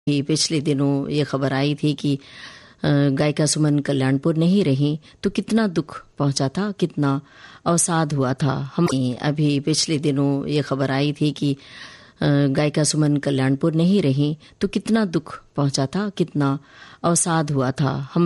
पिछले दिनों ये खबर आई थी कि गायिका सुमन कल्याणपुर नहीं रही, तो कितना दुख पहुंचा था, कितना अवसाद हुआ था। हम अभी पिछले दिनों ये खबर आई थी कि गायिका सुमन कल्याणपुर नहीं रही, तो कितना दुख पहुंचा था, कितना अवसाद हुआ था। हम